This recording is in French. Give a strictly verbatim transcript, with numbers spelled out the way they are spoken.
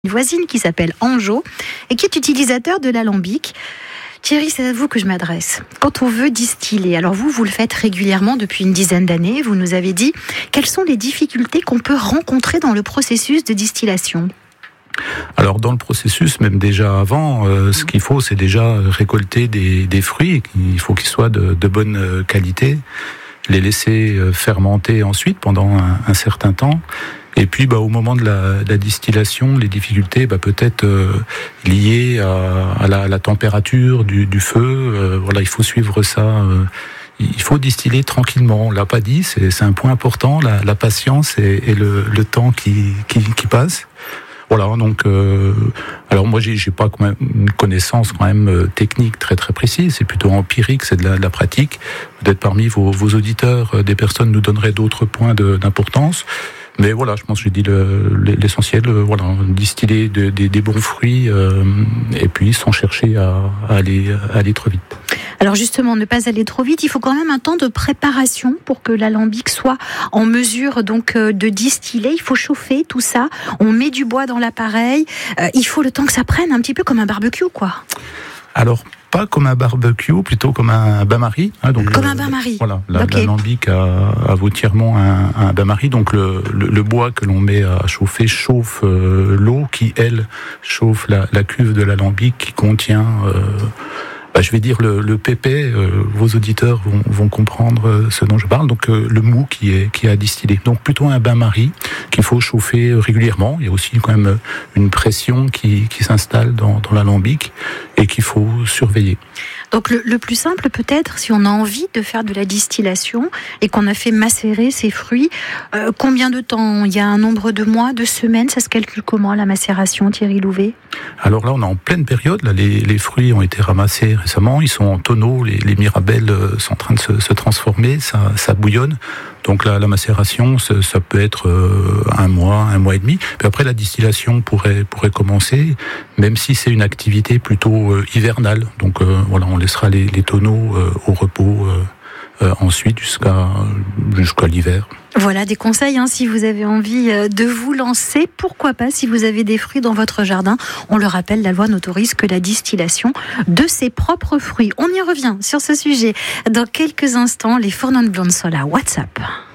une voisine qui s'appelle Anjo et qui est utilisateur de l'alambic. Thierry, c'est à vous que je m'adresse. Quand on veut distiller, alors vous, vous le faites régulièrement depuis une dizaine d'années, vous nous avez dit, quelles sont les difficultés qu'on peut rencontrer dans le processus de distillation ? Alors dans le processus, même déjà avant, euh, ce qu'il faut, c'est déjà récolter des, des fruits. Il faut qu'ils soient de, de bonne qualité, les laisser fermenter ensuite pendant un, un certain temps. Et puis, bah, au moment de la, de la distillation, les difficultés, bah, peut-être euh, liées à, à, la, à la température du, du feu. Euh, voilà, il faut suivre ça. Euh, il faut distiller tranquillement. On l'a pas dit, c'est, c'est un point important. La, la patience et, et le, le temps qui, qui, qui passe. Voilà, donc euh, alors moi j'ai, j'ai pas quand même une connaissance quand même euh, technique très très précise, c'est plutôt empirique, c'est de la, de la pratique. Peut-être parmi vos, vos auditeurs, euh, des personnes nous donneraient d'autres points de, d'importance. Mais voilà, je pense que j'ai dit le, l'essentiel, euh, voilà, distiller de, de, des bons fruits euh, et puis sans chercher à, à, aller, à aller trop vite. Alors justement, ne pas aller trop vite, il faut quand même un temps de préparation pour que l'alambic soit en mesure donc de distiller. Il faut chauffer tout ça, on met du bois dans l'appareil, euh, il faut le temps que ça prenne, un petit peu comme un barbecue, quoi. Alors, pas comme un barbecue, plutôt comme un bain-marie. Hein, donc comme le, un bain-marie. Voilà, la, okay. l'alambic a, a vautièrement un, un bain-marie. Donc le, le, le bois que l'on met à chauffer chauffe euh, l'eau qui, elle, chauffe la, la cuve de l'alambic qui contient... Euh, Bah, je vais dire le, le pépé, euh, vos auditeurs vont, vont comprendre euh, ce dont je parle, donc euh, le mou qui est, qui est à distiller. Donc plutôt un bain-marie qu'il faut chauffer régulièrement. Il y a aussi quand même une pression qui, qui s'installe dans, dans l'alambic et qu'il faut surveiller. Donc le, le plus simple peut-être, si on a envie de faire de la distillation et qu'on a fait macérer ces fruits, euh, combien de temps ? Il y a un nombre de mois, de semaines, ça se calcule comment la macération, Thierry Louvet ? Alors là, on est en pleine période. Là, les, les fruits ont été ramassés récemment. Ils sont en tonneaux. Les, les mirabelles sont en train de se, se transformer. Ça, ça bouillonne. Donc la, la macération, ça, ça peut être euh, un mois, un mois et demi. Puis après, la distillation pourrait pourrait commencer, même si c'est une activité plutôt euh, hivernale. Donc euh, voilà, on laissera les, les tonneaux euh, au repos euh, euh, ensuite jusqu'à jusqu'à l'hiver. Voilà des conseils, hein, si vous avez envie de vous lancer, pourquoi pas si vous avez des fruits dans votre jardin. On le rappelle, la loi n'autorise que la distillation de ses propres fruits. On y revient sur ce sujet dans quelques instants. Les Four Non Blondes sont là. WhatsApp.